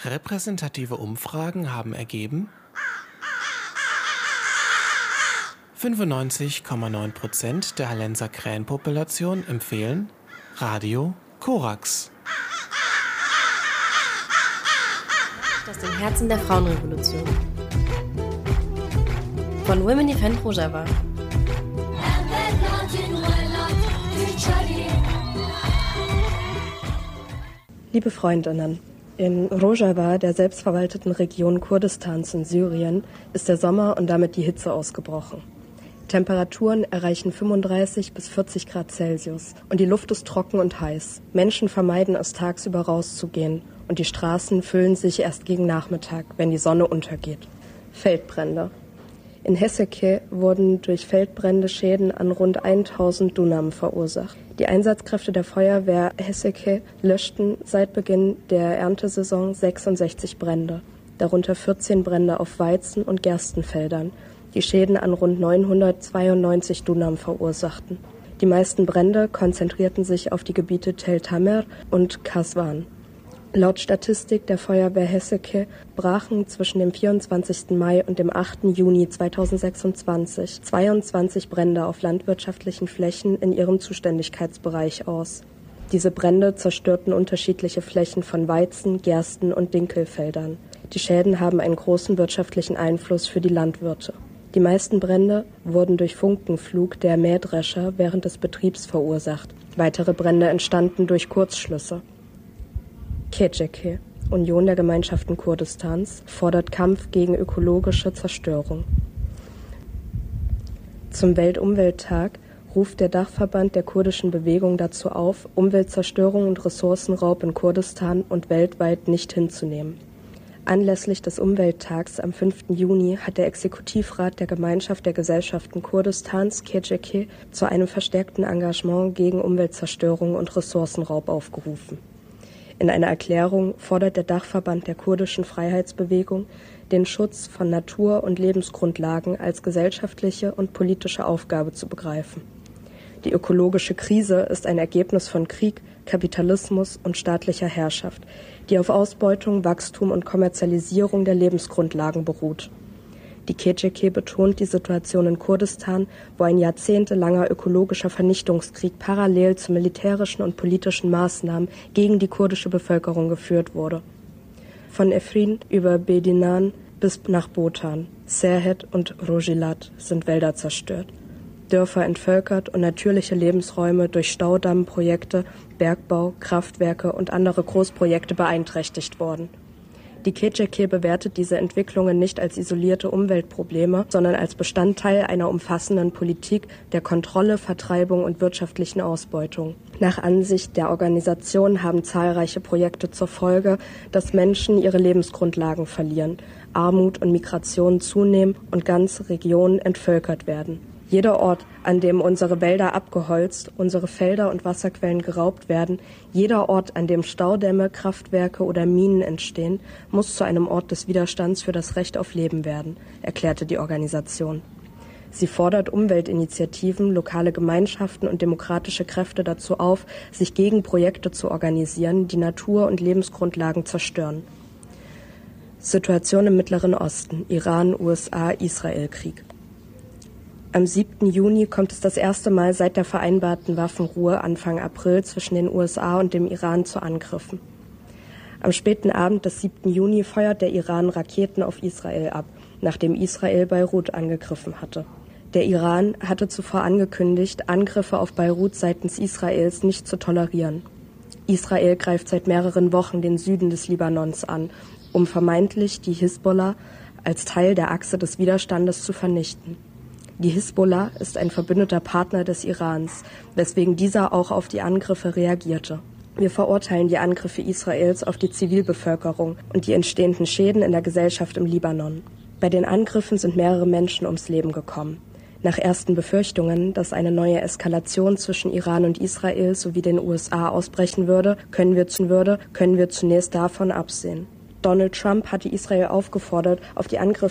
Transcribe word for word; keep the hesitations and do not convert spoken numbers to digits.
Repräsentative Umfragen haben ergeben: fünfundneunzig Komma neun Prozent der Hallenser Krähenpopulation empfehlen Radio Korax. Aus dem Herzen der Frauenrevolution. Von Women Defend Rojava. Liebe Freundinnen, in Rojava, der selbstverwalteten Region Kurdistans in Syrien, ist der Sommer und damit die Hitze ausgebrochen. Temperaturen erreichen fünfunddreißig bis vierzig Grad Celsius und die Luft ist trocken und heiß. Menschen vermeiden es, tagsüber rauszugehen und die Straßen füllen sich erst gegen Nachmittag, wenn die Sonne untergeht. Feldbrände. In Heseke wurden durch Feldbrände Schäden an rund tausend Dunam verursacht. Die Einsatzkräfte der Feuerwehr Heseke löschten seit Beginn der Erntesaison sechsundsechzig Brände, darunter vierzehn Brände auf Weizen- und Gerstenfeldern, die Schäden an rund neunhundertzweiundneunzig Dunam verursachten. Die meisten Brände konzentrierten sich auf die Gebiete Tel Tamer und Kaswan. Laut Statistik der Feuerwehr Heseke brachen zwischen dem vierundzwanzigsten Mai und dem achten Juni zweitausendsechsundzwanzig zweiundzwanzig Brände auf landwirtschaftlichen Flächen in ihrem Zuständigkeitsbereich aus. Diese Brände zerstörten unterschiedliche Flächen von Weizen-, Gersten- und Dinkelfeldern. Die Schäden haben einen großen wirtschaftlichen Einfluss für die Landwirte. Die meisten Brände wurden durch Funkenflug der Mähdrescher während des Betriebs verursacht. Weitere Brände entstanden durch Kurzschlüsse. K J K, Union der Gemeinschaften Kurdistans, fordert Kampf gegen ökologische Zerstörung. Zum Weltumwelttag ruft der Dachverband der kurdischen Bewegung dazu auf, Umweltzerstörung und Ressourcenraub in Kurdistan und weltweit nicht hinzunehmen. Anlässlich des Umwelttags am fünften Juni hat der Exekutivrat der Gemeinschaft der Gesellschaften Kurdistans, K J K, zu einem verstärkten Engagement gegen Umweltzerstörung und Ressourcenraub aufgerufen. In einer Erklärung fordert der Dachverband der kurdischen Freiheitsbewegung, den Schutz von Natur- und Lebensgrundlagen als gesellschaftliche und politische Aufgabe zu begreifen. Die ökologische Krise ist ein Ergebnis von Krieg, Kapitalismus und staatlicher Herrschaft, die auf Ausbeutung, Wachstum und Kommerzialisierung der Lebensgrundlagen beruht. Die K J K betont die Situation in Kurdistan, wo ein jahrzehntelanger ökologischer Vernichtungskrieg parallel zu militärischen und politischen Maßnahmen gegen die kurdische Bevölkerung geführt wurde. Von Efrin über Bedinan bis nach Botan, Serhet und Rojilat sind Wälder zerstört, Dörfer entvölkert und natürliche Lebensräume durch Staudammprojekte, Bergbau, Kraftwerke und andere Großprojekte beeinträchtigt worden. Die K J K bewertet diese Entwicklungen nicht als isolierte Umweltprobleme, sondern als Bestandteil einer umfassenden Politik der Kontrolle, Vertreibung und wirtschaftlichen Ausbeutung. Nach Ansicht der Organisation haben zahlreiche Projekte zur Folge, dass Menschen ihre Lebensgrundlagen verlieren, Armut und Migration zunehmen und ganze Regionen entvölkert werden. Jeder Ort, an dem unsere Wälder abgeholzt, unsere Felder und Wasserquellen geraubt werden, jeder Ort, an dem Staudämme, Kraftwerke oder Minen entstehen, muss zu einem Ort des Widerstands für das Recht auf Leben werden, erklärte die Organisation. Sie fordert Umweltinitiativen, lokale Gemeinschaften und demokratische Kräfte dazu auf, sich gegen Projekte zu organisieren, die Natur- und Lebensgrundlagen zerstören. Situation im Mittleren Osten, Iran, U S A, Israel-Krieg. Am siebten Juni kommt es das erste Mal seit der vereinbarten Waffenruhe Anfang April zwischen den U S A und dem Iran zu Angriffen. Am späten Abend des siebten Juni feuert der Iran Raketen auf Israel ab, nachdem Israel Beirut angegriffen hatte. Der Iran hatte zuvor angekündigt, Angriffe auf Beirut seitens Israels nicht zu tolerieren. Israel greift seit mehreren Wochen den Süden des Libanons an, um vermeintlich die Hisbollah als Teil der Achse des Widerstandes zu vernichten. Die Hisbollah ist ein verbündeter Partner des Irans, weswegen dieser auch auf die Angriffe reagierte. Wir verurteilen die Angriffe Israels auf die Zivilbevölkerung und die entstehenden Schäden in der Gesellschaft im Libanon. Bei den Angriffen sind mehrere Menschen ums Leben gekommen. Nach ersten Befürchtungen, dass eine neue Eskalation zwischen Iran und Israel sowie den U S A ausbrechen würde, können wir, würde, können wir zunächst davon absehen. Donald Trump hatte Israel aufgefordert, auf die Angriffe